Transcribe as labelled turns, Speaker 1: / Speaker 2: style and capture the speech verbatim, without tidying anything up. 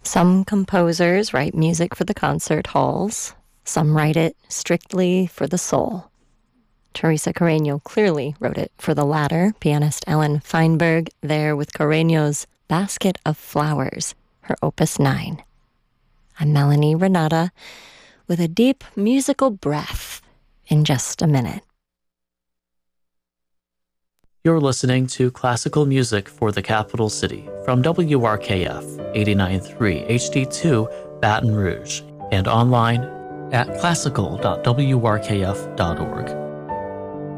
Speaker 1: Some composers write music for the concert halls. Some write it strictly for the soul. Teresa Carreño clearly wrote it for the latter. Pianist Ellen Feinberg there with Carreño's Basket of Flowers, her Opus nine. I'm Melanie Renata with a deep musical breath in just a minute.
Speaker 2: You're listening to Classical Music for the Capital City from W R K F eighty-nine point three H D two Baton Rouge and online at classical dot w r k f dot org.